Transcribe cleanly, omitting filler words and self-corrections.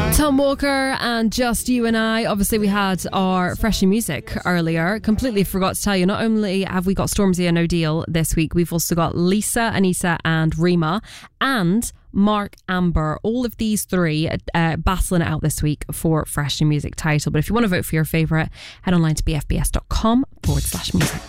Tom Walker and Just You and I. Obviously, we had our Fresh New Music earlier. Completely forgot to tell you, not only have we got Stormzy and O'Deal this week, we've also got Lisa, Anissa and Rima and Mark Amber. All of these three battling it out this week for Fresh New Music title. But if you want to vote for your favourite, head online to bfbs.com/music.